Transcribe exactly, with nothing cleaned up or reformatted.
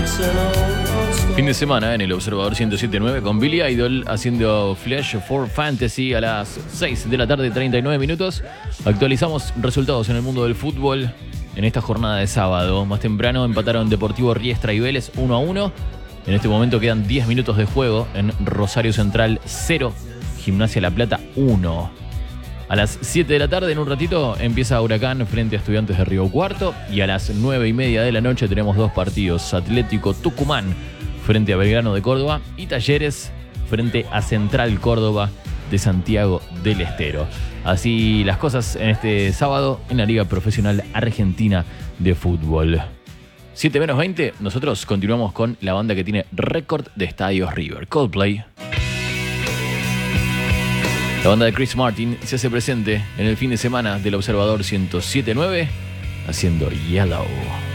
Fin de semana en el Observador ciento siete punto nueve con Billy Idol haciendo Flash for Fantasy a las seis de la tarde, treinta y nueve minutos. Actualizamos resultados en el mundo del fútbol en esta jornada de sábado. Más temprano empataron Deportivo Riestra y Vélez uno a uno. En este momento quedan diez minutos de juego en Rosario Central cero, Gimnasia La Plata uno. A las siete de la tarde, en un ratito, empieza Huracán frente a Estudiantes de Río Cuarto. Y a las nueve y media de la noche tenemos dos partidos. Atlético Tucumán frente a Belgrano de Córdoba y Talleres frente a Central Córdoba de Santiago del Estero. Así las cosas en este sábado en la Liga Profesional Argentina de Fútbol. siete menos veinte, nosotros continuamos con la banda que tiene récord de estadios River, Coldplay. La banda de Chris Martin se hace presente en el fin de semana del Observador ciento siete punto nueve haciendo Yellow.